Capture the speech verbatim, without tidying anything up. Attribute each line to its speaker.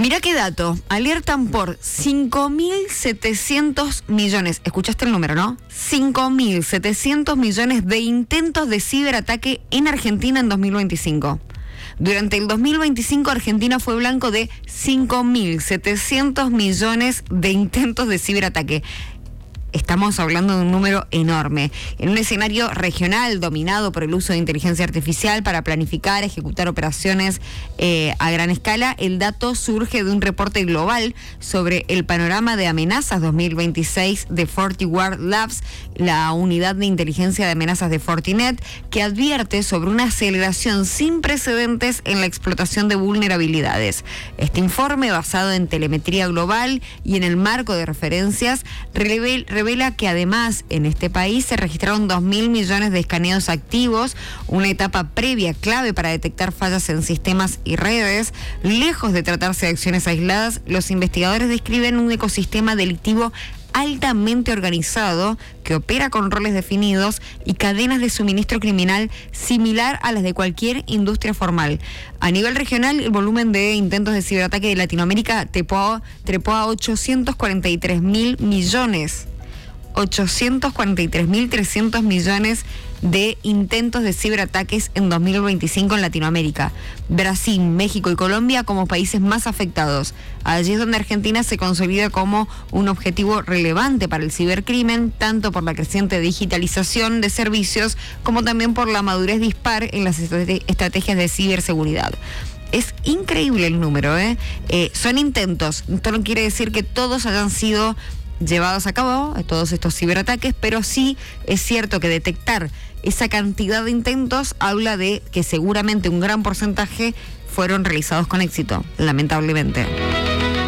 Speaker 1: Mirá qué dato, alertan por cinco mil setecientos millones, escuchaste el número, ¿no? cinco mil setecientos millones de intentos de ciberataque en Argentina en dos mil veinticinco. Durante el dos mil veinticinco, Argentina fue blanco de cinco mil setecientos millones de intentos de ciberataque. Estamos hablando de un número enorme. En un escenario regional dominado por el uso de inteligencia artificial para planificar, ejecutar operaciones eh, a gran escala, el dato surge de un reporte global sobre el panorama de amenazas dos mil veintiséis de FortiWare Labs, la unidad de inteligencia de amenazas de Fortinet, que advierte sobre una aceleración sin precedentes en la explotación de vulnerabilidades. Este informe, basado en telemetría global y en el marco de referencias, revela revela que además en este país se registraron dos mil millones de escaneos activos, una etapa previa clave para detectar fallas en sistemas y redes. Lejos de tratarse de acciones aisladas, los investigadores describen un ecosistema delictivo altamente organizado que opera con roles definidos y cadenas de suministro criminal similar a las de cualquier industria formal. A nivel regional, el volumen de intentos de ciberataque de Latinoamérica trepó, trepó a ochocientos cuarenta y tres mil millones. ochocientos cuarenta y tres mil trescientos millones de intentos de ciberataques en dos mil veinticinco en Latinoamérica. Brasil, México y Colombia como países más afectados. Allí es donde Argentina se consolida como un objetivo relevante para el cibercrimen, tanto por la creciente digitalización de servicios como también por la madurez dispar en las estrategias de ciberseguridad. Es increíble el número, ¿eh? Eh, son intentos. Esto no quiere decir que todos hayan sido llevados a cabo, todos estos ciberataques, pero sí es cierto que detectar esa cantidad de intentos habla de que seguramente un gran porcentaje fueron realizados con éxito, lamentablemente.